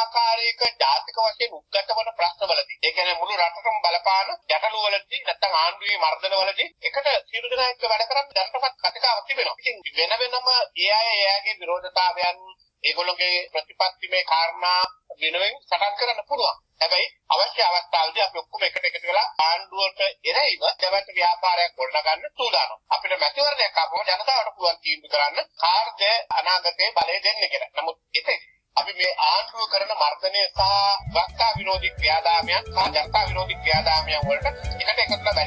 ආකාරයක ජාතික වශයෙන් උද්ගත වන ප්‍රශ්නවලදී ඒ කියන්නේ මුළු රටටම බලපාන ගැටලුවලදී නැත්නම් ආණ්ඩුවේ මර්ධනවලදී එකට සියලු දෙනා එක්ක වැඩ කරන්න දැනටමත් කතිකාවක් තිබෙනවා. ඉතින් වෙන වෙනම එයාගේ විරෝධතාවයන් ඒගොල්ලෝගේ ප්‍රතිපත්තිමේ කාරණා වෙනුවෙන් සටන් කරන්න පුළුවන්. හැබැයි අවශ්‍ය අවස්ථාවලදී අපි ඔක්කොම එකට වෙලා ආණ්ඩුවට එරෙහිව දෙවට ව්‍යාපාරයක් ගොඩනගන්න සූදානම්. අපිට මැතිවරණයක් ආවම ජනතාවට පුළුවන් තීන්දුව කරන්න කාර්ද අනාගතයේ බලය දෙන්න කියලා. නමුත් එතෙක් අපි මේ ආණ්ඩුව කරන මර්ධනය සහ වක්තා විරෝධී ක්‍රියාදාමයන් සහ ජනතා විරෝධී ක්‍රියාදාමයන් වලට එකට එකතුලා